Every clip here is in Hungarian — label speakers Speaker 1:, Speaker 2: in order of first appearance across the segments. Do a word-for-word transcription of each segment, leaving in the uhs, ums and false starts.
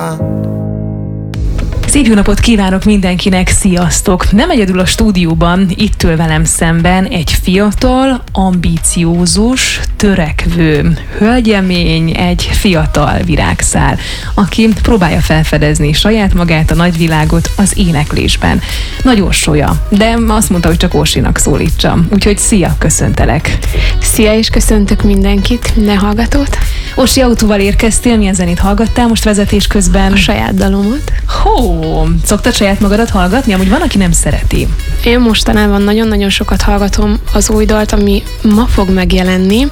Speaker 1: Szép jó napot kívánok mindenkinek, sziasztok! Nem egyedül a stúdióban, itt ül velem szemben egy fiatal, ambíciózus, törekvő hölgyemény, egy fiatal virágszál, aki próbálja felfedezni saját magát, a nagyvilágot az éneklésben. Nagy Orsolya, de azt mondta, hogy csak Orsinak szólítsam. Úgyhogy szia, köszöntelek!
Speaker 2: Szia, és köszöntök mindenkit, minden hallgatót!
Speaker 1: Orsi, autóval érkeztél, milyen zenét hallgattál most vezetés közben?
Speaker 2: A saját dalomat.
Speaker 1: Hó, szoktad saját magadat hallgatni? Amúgy van, aki nem szereti.
Speaker 2: Én mostanában nagyon-nagyon sokat hallgatom az új dalt, ami ma fog megjelenni,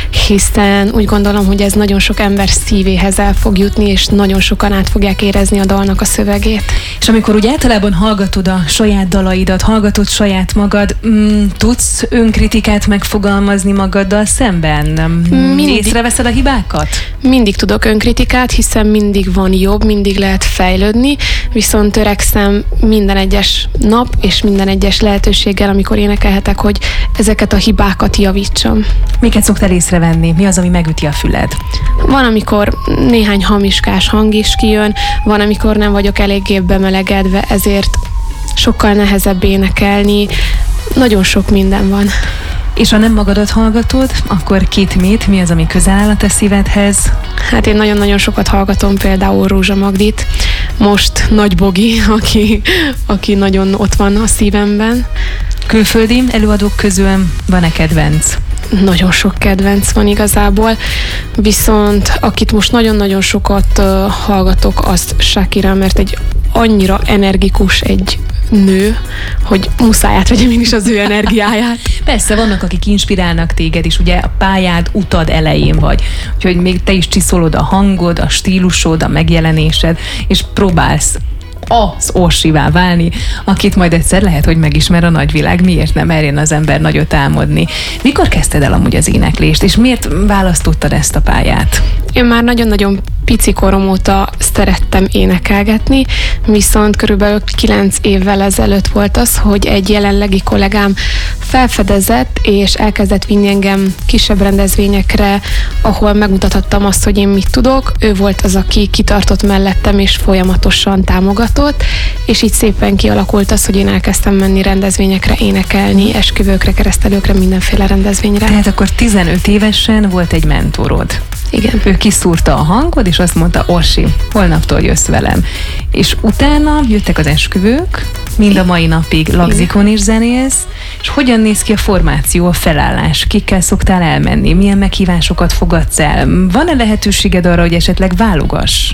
Speaker 2: hiszen úgy gondolom, hogy ez nagyon sok ember szívéhez el fog jutni, és nagyon sokan át fogják érezni a dalnak a szövegét.
Speaker 1: És amikor úgy általában hallgatod a saját dalaidat, hallgatod saját magad, mm, tudsz önkritikát megfogalmazni magaddal szemben? Mindig. Észreveszed a hibákat?
Speaker 2: Mindig tudok önkritikát, hiszen mindig van jobb, mindig lehet fejlődni, viszont törekszem minden egyes nap és minden egyes lehetőséggel, amikor énekelhetek, hogy ezeket a hibákat javítsam.
Speaker 1: Miket szoktál észrevenni? Mi az, ami megüti a füled?
Speaker 2: Van, amikor néhány hamiskás hang is kijön, van, amikor nem vagyok eléggé bemelegedve, ezért sokkal nehezebb énekelni. Nagyon sok minden van.
Speaker 1: És ha nem magadat hallgatod, akkor kit mit? Mi az, ami közel áll a te szívedhez?
Speaker 2: Hát én nagyon-nagyon sokat hallgatom például Rózsa Magdit, most Nagy Bogi, aki, aki nagyon ott van a szívemben.
Speaker 1: Külföldi előadók közül van-e kedvenc?
Speaker 2: Nagyon sok kedvenc van igazából, viszont akit most nagyon-nagyon sokat uh, hallgatok, azt Shakira, mert egy annyira energikus egy nő, hogy muszáj átvegyem én is az ő energiáját.
Speaker 1: Persze, vannak, akik inspirálnak téged is, ugye a pályád utad elején vagy, úgyhogy még te is csiszolod a hangod, a stílusod, a megjelenésed, és próbálsz az Orsivá válni, akit majd egyszer lehet, hogy megismer a nagyvilág. Miért nem merjen az ember nagyot álmodni? Mikor kezdted el amúgy az éneklést, és miért választottad ezt a pályát?
Speaker 2: Én már nagyon-nagyon pici korom óta szerettem énekelgetni, viszont körülbelül kilenc évvel ezelőtt volt az, hogy egy jelenlegi kollégám felfedezett, és elkezdett vinni engem kisebb rendezvényekre, ahol megmutathattam azt, hogy én mit tudok. Ő volt az, aki kitartott mellettem, és folyamatosan támogatott, és így szépen kialakult az, hogy én elkezdtem menni rendezvényekre, énekelni, esküvőkre, keresztelőkre, mindenféle rendezvényre.
Speaker 1: Tehát akkor tizenöt évesen volt egy mentorod.
Speaker 2: Igen.
Speaker 1: Ő kiszúrta a hangod, és azt mondta, Orsi, holnaptól jössz velem. És utána jöttek az esküvők, mind a mai napig lagzikon is zenélsz, és hogyan néz ki a formáció, a felállás? Kikkel szoktál elmenni? Milyen meghívásokat fogadsz el? Van-e lehetőséged arra, hogy esetleg válogass?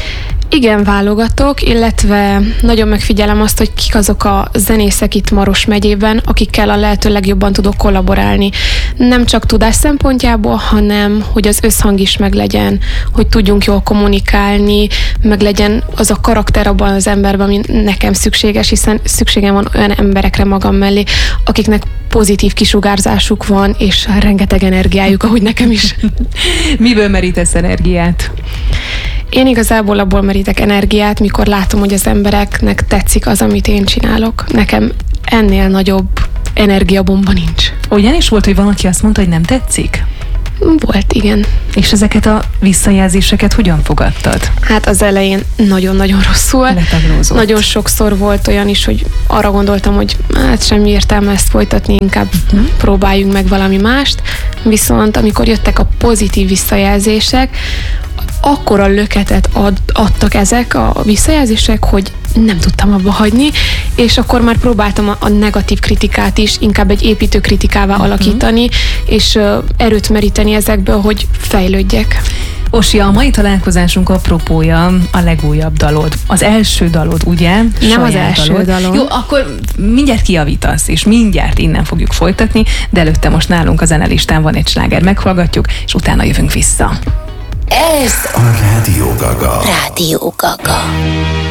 Speaker 2: Igen, válogatok, illetve nagyon megfigyelem azt, hogy kik azok a zenészek itt Maros megyében, akikkel a lehető legjobban tudok kollaborálni. Nem csak tudás szempontjából, hanem hogy az összhang is meglegyen, hogy tudjunk jól kommunikálni, meglegyen az a karakter abban az emberben, ami nekem szükséges, hiszen szükségem van olyan emberekre magam mellé, akiknek pozitív kisugárzásuk van, és rengeteg energiájuk, ahogy nekem is.
Speaker 1: Miből merítesz energiát?
Speaker 2: Én igazából abból merítek energiát, mikor látom, hogy az embereknek tetszik az, amit én csinálok. Nekem ennél nagyobb energiabomba nincs.
Speaker 1: Olyan is volt, hogy valaki azt mondta, hogy nem tetszik?
Speaker 2: Volt, igen.
Speaker 1: És ezeket a visszajelzéseket hogyan fogadtad?
Speaker 2: Hát az elején nagyon-nagyon rosszul.
Speaker 1: Letaglózott.
Speaker 2: Nagyon sokszor volt olyan is, hogy arra gondoltam, hogy hát semmi értelme ezt folytatni, inkább uh-huh. próbáljunk meg valami mást. Viszont amikor jöttek a pozitív visszajelzések, akkora löketet ad, adtak ezek a visszajelzések, hogy nem tudtam abba hagyni, és akkor már próbáltam a, a negatív kritikát is inkább egy építő kritikává uh-huh. alakítani, és uh, erőt meríteni ezekből, hogy fejlődjek.
Speaker 1: Orsi, a mai találkozásunk apropója a legújabb dalod. Az első dalod, ugye?
Speaker 2: Nem
Speaker 1: Saját
Speaker 2: az első
Speaker 1: dalod.
Speaker 2: dalom.
Speaker 1: Jó, akkor mindjárt kijavítasz, és mindjárt innen fogjuk folytatni, de előtte most nálunk a zenelistán van egy sláger, meghallgatjuk, és utána jövünk vissza.
Speaker 3: Ez
Speaker 4: a Rádió Gaga.
Speaker 3: Rádió Gaga.